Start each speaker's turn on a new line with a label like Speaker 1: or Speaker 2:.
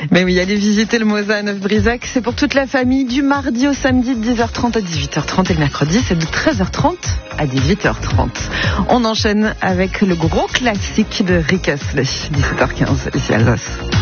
Speaker 1: Mais oui, allez visiter le Mosa à Neuf-Brisac. C'est pour toute la famille du mardi au samedi de 10h30 à 18h30 et le mercredi c'est de 13h30 à 18h30. On enchaîne avec le gros classique de Rick Astley, 17h15 ici à Los.